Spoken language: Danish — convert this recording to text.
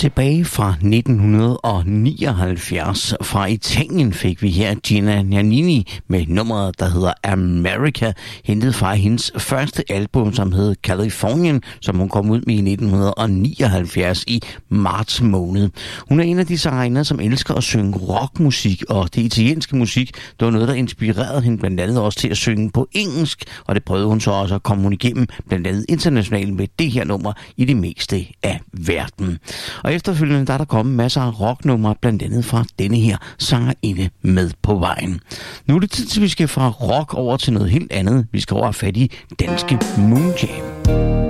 Tilbage fra 1979 fra Italien fik vi her Gina Nannini med nummeret, der hedder America, hentet fra hendes første album, som hed Californian, som hun kom ud med i 1979 i marts måned. Hun er en af de sangerinder, som elsker at synge rockmusik, og det italienske musik, det var noget, der inspirerede hende blandt andet også til at synge på engelsk, og det prøvede hun så også at komme igennem blandt andet internationalt med det her nummer i det meste af verden. Og efterfølgende der er der kommet masser af rocknumre, blandt andet fra denne her sangerinde med på vejen. Nu er det tid til, at vi skal fra rock over til noget helt andet. Vi skal over have fat i danske Moonjam.